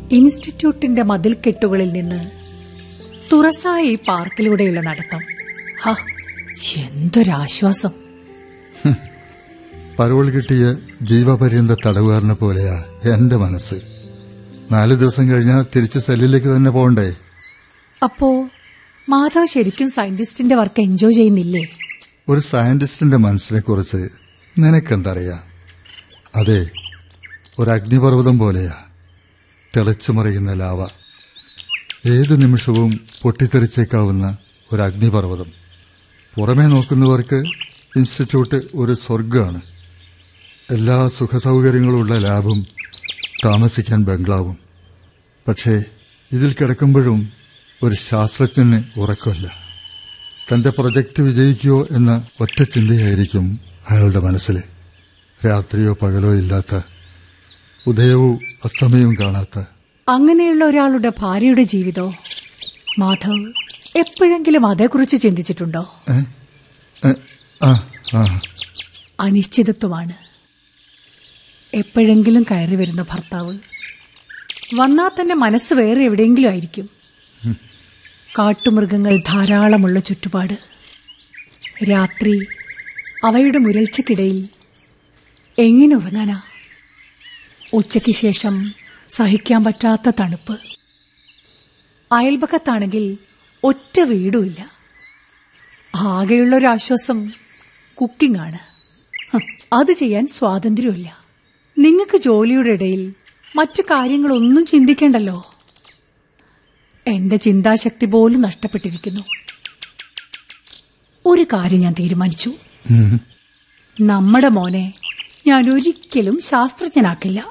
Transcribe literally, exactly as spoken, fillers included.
ഇൻസ്റ്റിറ്റ്യൂട്ടിന്റെ മതിൽക്കെട്ടുകളിൽ നിന്ന് തുറസായ ഈ പാർക്കിലൂടെയുള്ള നടത്തം, ഹാ, എന്തൊരാശ്വാസം. പരോൾ കിട്ടിയ ജീവപര്യന്ത തടവുകാരനെ പോലെയാ എന്റെ മനസ്സ്. നാല് ദിവസം കഴിഞ്ഞാൽ തിരിച്ച് സെല്ലിലേക്ക് തന്നെ പോകണ്ടേ? അപ്പോ മാധവ് ശരിക്കും സയന്റിസ്റ്റിന്റെ വർക്ക് എൻജോയ് ചെയ്യുന്നില്ലേ? ഒരു സയന്റിസ്റ്റിന്റെ മനസ്സിനെ കുറിച്ച് നിനക്കെന്തറിയാം? അതെ, ഒരു അഗ്നിപർവ്വതം പോലെയാ തിളച്ചു മറിയുന്ന ലാവ. ഏതു നിമിഷവും പൊട്ടിത്തെറിച്ചേക്കാവുന്ന ഒരു അഗ്നിപർവ്വതം. പുറമേ നോക്കുന്നവർക്ക് ഇൻസ്റ്റിറ്റ്യൂട്ട് ഒരു സ്വർഗമാണ്. എല്ലാ സുഖസൗകര്യങ്ങളുള്ള ലാബും താമസിക്കാൻ ബംഗ്ലാവും. പക്ഷേ ഇതിൽ കിടക്കുമ്പോഴും ഒരു ശാസ്ത്രജ്ഞന് ഉറക്കമില്ല. തന്റെ പ്രൊജക്ട് വിജയിക്കുമോ എന്ന ഒറ്റ ചിന്തയായിരിക്കും അയാളുടെ മനസ്സിൽ. രാത്രിയോ പകലോ ഇല്ലാത്ത, ഉദയവും അസ്തമയവും കാണാത്ത. അങ്ങനെയുള്ള ഒരാളുടെ ഭാര്യയുടെ ജീവിതോ മാധവ് എപ്പോഴെങ്കിലും അതേക്കുറിച്ച് ചിന്തിച്ചിട്ടുണ്ടോ? അനിശ്ചിതത്വമാണ്. എപ്പോഴെങ്കിലും കയറി വരുന്ന ഭർത്താവ് വന്നാൽ തന്നെ മനസ്സ് വേറെ എവിടെയെങ്കിലും ആയിരിക്കും. കാട്ടുമൃഗങ്ങൾ ധാരാളമുള്ള ചുറ്റുപാട്. രാത്രി അവയുടെ മുരൾച്ചക്കിടയിൽ എങ്ങനെ ഉറങ്ങാനാ? ഉച്ചയ്ക്ക് ശേഷം സഹിക്കാൻ പറ്റാത്ത തണുപ്പ്. അയൽപക്കത്താണെങ്കിൽ ഒറ്റ വീടുമില്ല. ആകെയുള്ളൊരാശ്വാസം കുക്കിംഗ് ആണ്. അത് ചെയ്യാൻ സ്വാതന്ത്ര്യമില്ല. നിങ്ങൾക്ക് ജോലിയുടെ ഇടയിൽ മറ്റു കാര്യങ്ങളൊന്നും ചിന്തിക്കേണ്ടല്ലോ. എന്റെ ചിന്താശക്തി പോലും നഷ്ടപ്പെട്ടിരിക്കുന്നു. ഒരു കാര്യം ഞാൻ തീരുമാനിച്ചു. നമ്മുടെ മോനെ ഞാൻ ഒരിക്കലും ശാസ്ത്രജ്ഞനാക്കില്ല.